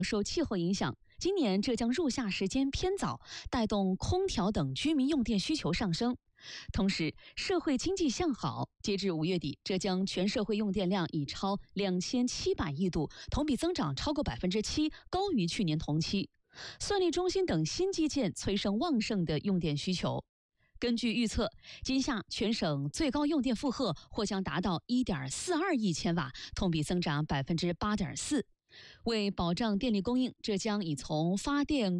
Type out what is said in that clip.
受气候影响，今年浙江入夏时间偏早，带动空调等居民用电需求上升。同时，社会经济向好，截至5月底，浙江全社会用电量已超2700亿度，同比增长超过7%，高于去年同期。算力中心等新基建催生旺盛的用电需求。根据预测，今夏全省最高用电负荷或将达到1.42亿千瓦，同比增长8.4%。为保障电力供应，浙江已从发电